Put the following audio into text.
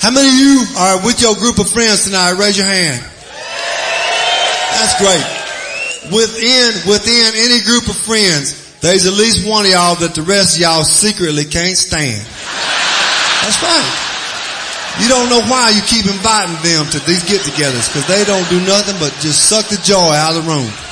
How many of you are with your group of friends tonight? Raise your hand. That's great. Within any group of friends, there's at least one of y'all that the rest of y'all secretly can't stand. That's right. You don't know why you keep inviting them to these get-togethers, because they don't do nothing but just suck the joy out of the room.